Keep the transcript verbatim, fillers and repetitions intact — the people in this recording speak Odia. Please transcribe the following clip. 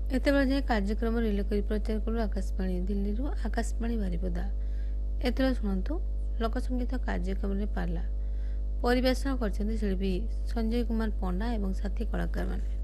ଏତେବେଳେ ଯାଏ କାର୍ଯ୍ୟକ୍ରମ ରିଲେ କରି ପ୍ରଚାର କରୁ ଆକାଶବାଣୀ। ଦିଲ୍ଲୀରୁ ଆକାଶବାଣୀ ବାରିପଦା। ଏଥର ଶୁଣନ୍ତୁ ଲୋକସଙ୍ଗୀତ କାର୍ଯ୍ୟକ୍ରମରେ ପାଲା। ପରିବେଷଣ କରିଛନ୍ତି ଶିଳ୍ପୀ ସଞ୍ଜୟ କୁମାର ପଣ୍ଡା ଏବଂ ସାଥୀ କଳାକାରମାନେ।